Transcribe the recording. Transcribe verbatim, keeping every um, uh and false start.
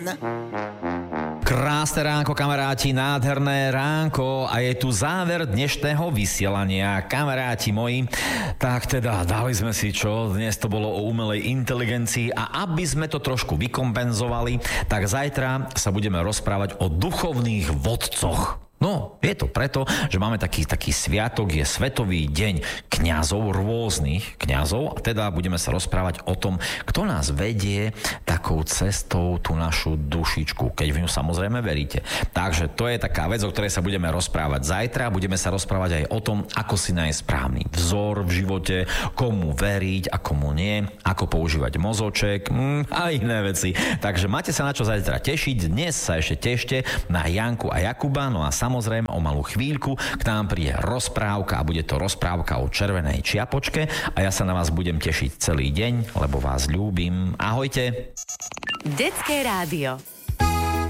ten. Krásne ránko, kamaráti, nádherné ránko a je tu záver dnešného vysielania, kamaráti moji. Tak teda, dali sme si čo, dnes to bolo o umelej inteligencii a aby sme to trošku vykompenzovali, tak zajtra sa budeme rozprávať o duchovných vodcoch. No, je to preto, že máme taký, taký sviatok, je Svetový deň kňazov, rôznych kňazov a teda budeme sa rozprávať o tom, kto nás vedie takou cestou tú našu dušičku, keď v ňu samozrejme veríte. Takže to je taká vec, o ktorej sa budeme rozprávať zajtra, budeme sa rozprávať aj o tom, ako si nájsť správny vzor v živote, komu veriť a komu nie, ako používať mozoček mm, a iné veci. Takže máte sa na čo zajtra tešiť, dnes sa ešte tešte na Janku a Jakuba, no a samozrejme o malú chvíľku k nám príde rozprávka a bude to rozprávka o červenej čiapočke a ja sa na vás budem tešiť celý deň, lebo vás ľúbim. Ahojte. Detské rádio.